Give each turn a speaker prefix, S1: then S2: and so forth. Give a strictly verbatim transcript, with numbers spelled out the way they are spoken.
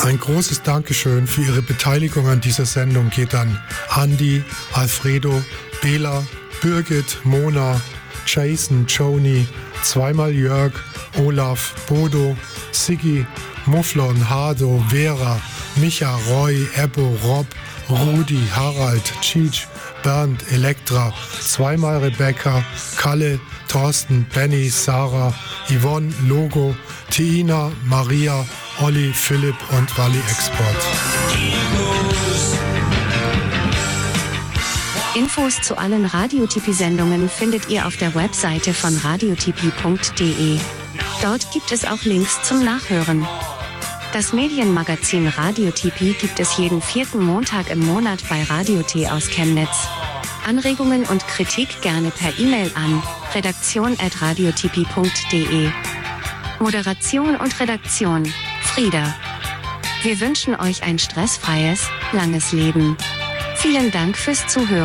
S1: Ein großes Dankeschön für Ihre Beteiligung an dieser Sendung geht an Andi, Alfredo, Bela, Birgit, Mona, Jason, Joni, zweimal Jörg, Olaf, Bodo, Siggi, Mufflon, Hardo, Vera, Micha, Roy, Ebbo, Rob, Rudi, Harald, Cheech, Bernd, Elektra, zweimal Rebecca, Kalle, Thorsten, Benny, Sarah, Yvonne, Logo, Tina, Maria, Olli, Philipp und Wally Export.
S2: Infos zu allen Radiotipi-Sendungen findet ihr auf der Webseite von radiotipi punkt de. Dort gibt es auch Links zum Nachhören. Das Medienmagazin Radiotipi gibt es jeden vierten Montag im Monat bei Radio T aus Chemnitz. Anregungen und Kritik gerne per E-Mail an redaktion at radiotipi punkt de. Moderation und Redaktion Frieda. Wir wünschen euch ein stressfreies, langes Leben. Vielen Dank fürs Zuhören.